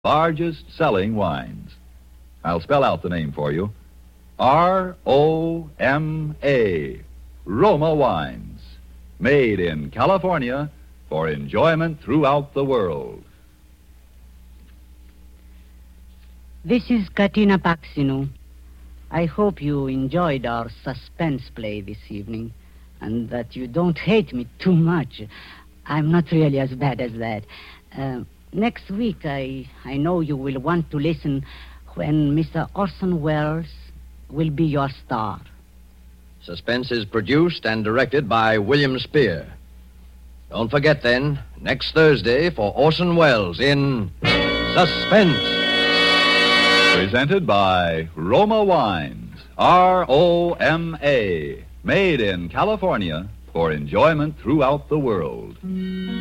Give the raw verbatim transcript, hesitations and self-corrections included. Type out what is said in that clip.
largest selling wines. I'll spell out the name for you. R O M A, Roma Wines, made in California for enjoyment throughout the world. This is Katina Paxinu. I hope you enjoyed our suspense play this evening, and that you don't hate me too much. I'm not really as bad as that. Uh, next week, I, I know you will want to listen when Mister Orson Welles will be your star. Suspense is produced and directed by William Spear. Don't forget, then, next Thursday for Orson Welles in Suspense. Presented by Roma Wines, R O M A, made in California for enjoyment throughout the world.